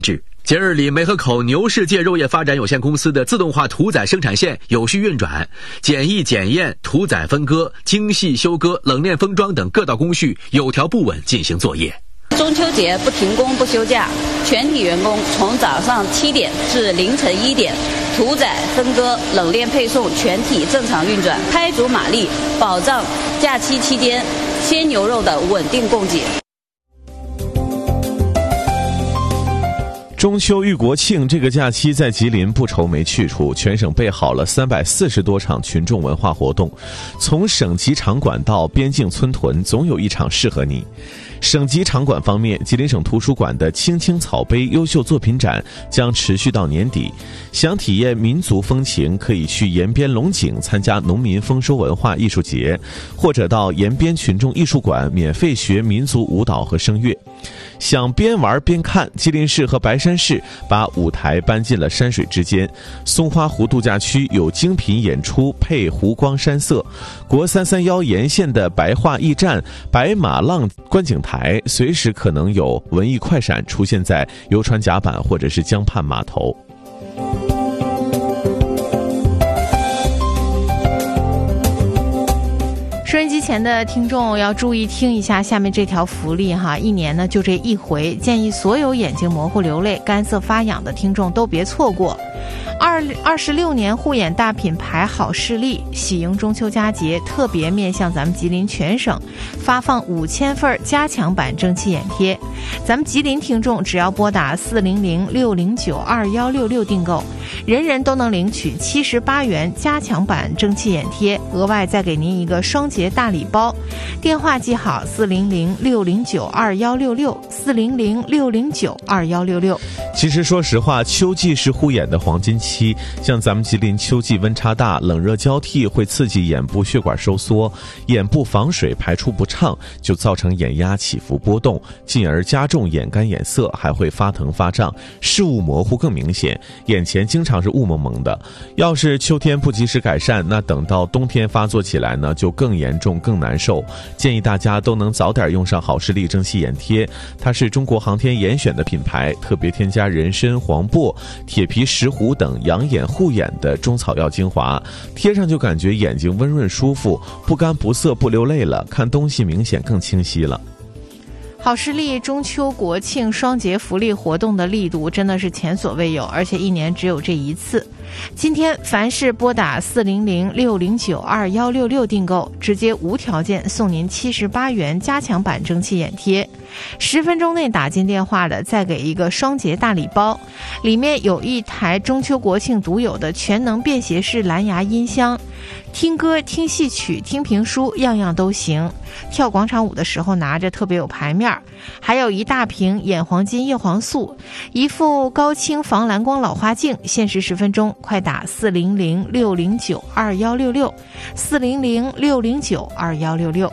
节日里，梅河口牛世界肉业发展有限公司的自动化屠宰生产线有序运转，检疫检验、屠宰分割、精细收割、冷链封装等各道工序有条不紊进行作业。 中秋节不停工不休假，全体员工从早上7点至凌晨1点，屠宰、分割、冷链配送全体正常运转，开足马力，保障假期期间鲜牛肉的稳定供给。 中秋遇国庆这个假期在吉林不愁没去处，全省备好了340多场群众文化活动，从省级场馆到边境村屯，总有一场适合你。省级场馆方面，吉林省图书馆的青青草碑优秀作品展将持续到年底。想体验民族风情，可以去延边龙井参加农民丰收文化艺术节，或者到延边群众艺术馆免费学民族舞蹈和声乐。想边玩边看，吉林市和白山市把舞台搬进了山水之间。松花湖度假区有精品演出配湖光山色，国331沿线的白桦驿站、白马浪观景台随时可能有文艺快闪出现在游船甲板或者是江畔码头。 收音机前的听众要注意听一下下面这条福利哈，一年呢就这一回，建议所有眼睛模糊流泪、干涩发痒的听众都别错过。26年护眼大品牌好视力喜迎中秋佳节，特别面向咱们吉林全省发放5000份加强版蒸汽眼贴。咱们吉林听众只要拨打400-609-2166订购，人人都能领取78元加强版蒸汽眼贴，额外再给您一个双节大礼包。电话记好400-609-2166，400-609-2166。 其实说实话，秋季是护眼的黄金期，像咱们吉林秋季温差大，冷热交替会刺激眼部血管收缩，眼部防水排出不畅，就造成眼压起伏波动，进而加重眼干眼涩，还会发疼发胀，视物模糊更明显，眼前经常是雾蒙蒙的。要是秋天不及时改善，那等到冬天发作起来呢，就更严重更难受。建议大家都能早点用上好视力蒸汽眼贴，它是中国航天严选的品牌，特别添加人参、黄柏、铁皮石斛等养眼护眼的中草药精华，贴上就感觉眼睛温润舒服，不干不涩不流泪了，看东西明显更清晰了。 好视力中秋国庆双节福利活动的力度真的是前所未有，而且一年只有这一次。今天凡是拨打400-609-2166订购，直接无条件送您78元加强版蒸汽眼贴，10分钟内打进电话的再给一个双节大礼包，里面有一台中秋国庆独有的全能便携式蓝牙音箱，听歌听戏曲听评书样样都行，跳广场舞的时候拿着特别有排面，还有一大瓶眼黄金叶黄素，一副高清防蓝光老花镜，限时10分钟，快打400-609-2166 400-609-2166。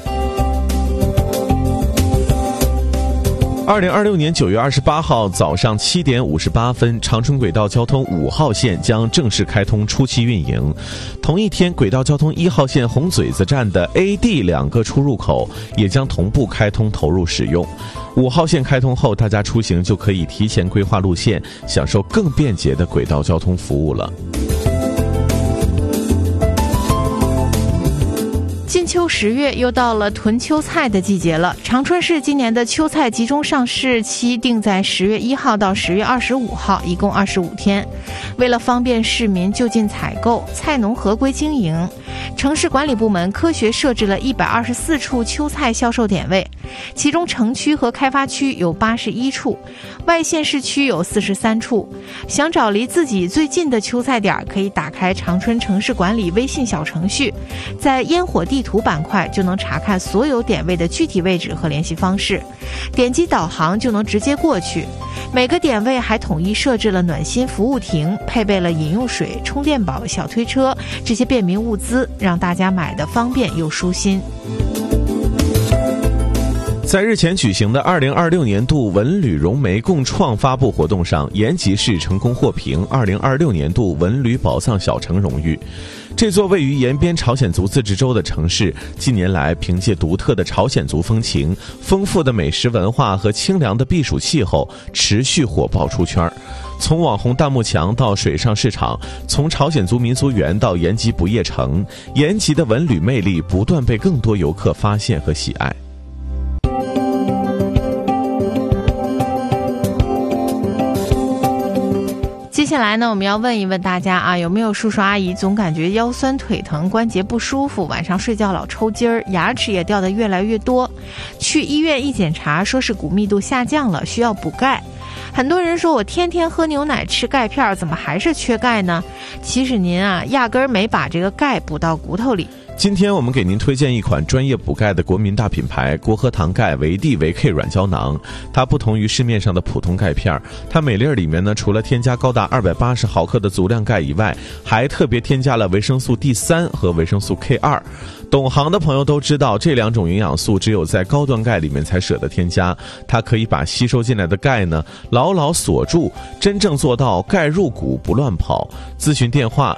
2026年9月28号早上7点58分，长春轨道交通5号线将正式开通初期运营。同一天，轨道交通1号线红嘴子站的 A、D 2个出入口也将同步开通投入使用。5号线开通后，大家出行就可以提前规划路线，享受更便捷的轨道交通服务了。 金秋10月又到了囤秋菜的季节了。长春市今年的秋菜集中上市期定在10月1号到10月25号，一共25天。为了方便市民就近采购，菜农合规经营，城市管理部门科学设置了124处秋菜销售点位，其中城区和开发区有81处，外县市区有43处。想找离自己最近的秋菜点，可以打开长春城市管理微信小程序，在烟火地图板块就能查看所有点位的具体位置和联系方式，点击导航就能直接过去。每个点位还统一设置了暖心服务亭，配备了饮用水、充电宝、小推车这些便民物资，让大家买的方便又舒心。 在日前举行的2026年度文旅融媒共创发布活动上，延吉市成功获评2026年度文旅宝藏小城荣誉。这座位于延边朝鲜族自治州的城市，近年来凭借独特的朝鲜族风情、丰富的美食文化和清凉的避暑气候，持续火爆出圈。从网红弹幕墙到水上市场，从朝鲜族民俗园到延吉不夜城，延吉的文旅魅力不断被更多游客发现和喜爱。 接下来呢，我们要问一问大家啊，有没有叔叔阿姨总感觉腰酸腿疼、关节不舒服，晚上睡觉老抽筋儿，牙齿也掉得越来越多，去医院一检查，说是骨密度下降了，需要补钙。很多人说我天天喝牛奶吃钙片，怎么还是缺钙呢？其实您啊，压根儿没把这个钙补到骨头里。 今天我们给您推荐一款专业补钙的国民大品牌国和堂钙维 D 维 K 软胶囊。它不同于市面上的普通钙片，它每粒里面呢，除了添加高达280毫克的足量钙以外，还特别添加了维生素 D3 和维生素 K2。懂行的朋友都知道，这两种营养素只有在高端钙里面才舍得添加，它可以把吸收进来的钙呢牢牢锁住，真正做到钙入骨不乱跑。咨询电话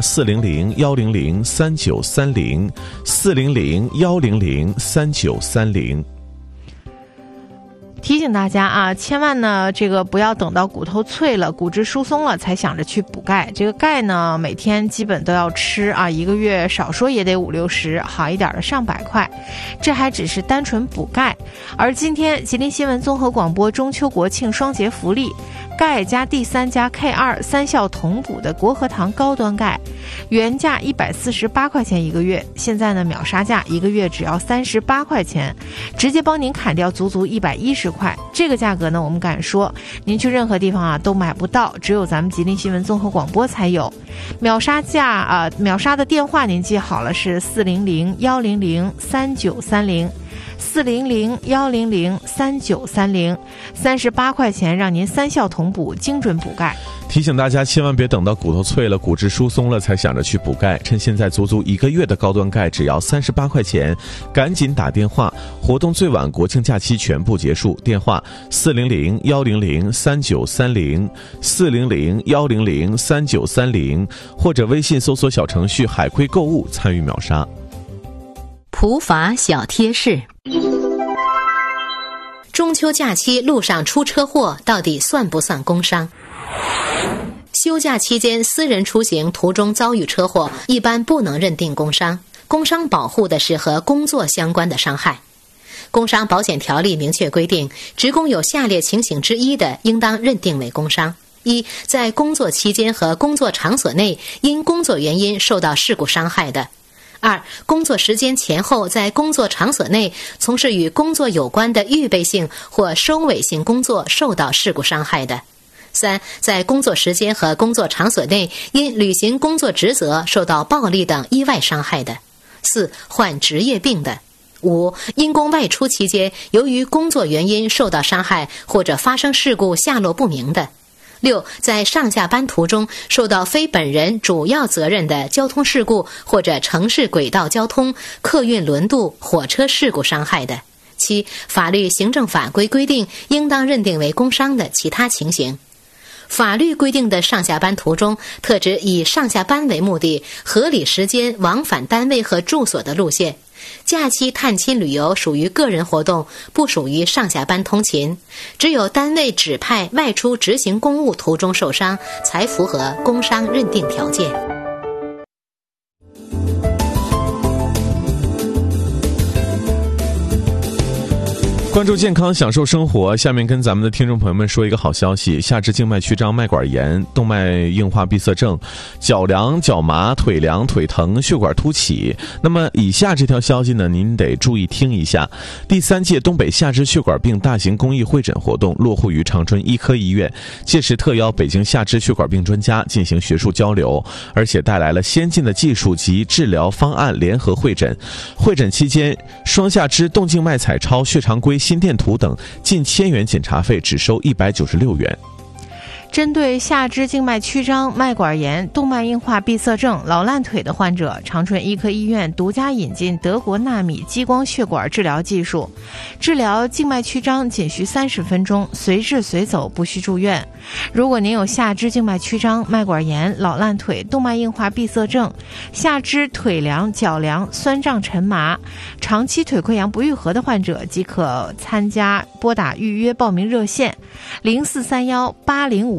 400-100-3930，400-100-3930。 提醒大家啊，千万呢这个不要等到骨头脆了、骨质疏松了才想着去补钙。这个钙呢，每天基本都要吃啊，1个月少说也得50-60，好一点的上百块。这还只是单纯补钙。而今天吉林新闻综合广播中秋国庆双节福利，钙加 D3 加 K2 三效同补的国和堂高端钙，原价148块钱1个月，现在呢秒杀价1个月只要38块钱，直接帮您砍掉足足110块。这个价格呢，我们敢说您去任何地方啊都买不到，只有咱们吉林新闻综合广播才有。秒杀价秒杀的电话您记好了，是400-100-3930。400-100-3930， 38块钱让您三效同补，精准补钙。 提醒大家千万别等到骨头脆了、骨质疏松了才想着去补钙，趁现在足足1个月的高端钙只要38块钱，赶紧打电话，活动最晚国庆假期全部结束。电话400-100-3930， 400-100-3930，或者微信搜索小程序海龟购物参与秒杀。 普法小贴士：中秋假期路上出车祸到底算不算工伤？休假期间私人出行途中遭遇车祸，一般不能认定工伤。工伤保护的是和工作相关的伤害。工伤保险条例明确规定，职工有下列情形之一的，应当认定为工伤：一，在工作期间和工作场所内因工作原因受到事故伤害的；二，工作时间前后在工作场所内从事与工作有关的预备性或收尾性工作受到事故伤害的；三，在工作时间和工作场所内因履行工作职责受到暴力等意外伤害的；四，患职业病的；五，因公外出期间由于工作原因受到伤害或者发生事故下落不明的；六，在上下班途中受到非本人主要责任的交通事故或者城市轨道交通、客运轮渡、火车事故伤害的；七，法律行政法规规定应当认定为工伤的其他情形。法律规定的上下班途中，特指以上下班为目的，合理时间往返单位和住所的路线。假期探亲旅游属于个人活动，不属于上下班通勤。只有单位指派外出执行公务途中受伤，才符合工伤认定条件。 关注健康，享受生活。下面跟咱们的听众朋友们说一个好消息：下肢静脉曲张、脉管炎、动脉硬化闭塞症、脚凉、脚麻、腿凉、腿疼、血管凸起。那么以下这条消息呢，您得注意听一下。第3届东北下肢血管病大型公益会诊活动落户于长春医科医院，届时特邀北京下肢血管病专家进行学术交流，而且带来了先进的技术及治疗方案联合会诊。会诊期间，双下肢动静脉彩超、血常规、心电图等近1000元检查费只收196元。 针对下肢静脉曲张、脉管炎、动脉硬化闭塞症、老烂腿的患者，长春医科医院独家引进德国纳米激光血管治疗技术，治疗静脉曲张仅需30分钟，随治随走，不需住院。如果您有下肢静脉曲张、脉管炎、老烂腿、动脉硬化闭塞症、下肢腿凉、脚凉、酸胀沉麻、长期腿溃疡不愈合的患者，即可参加拨打预约报名热线04318056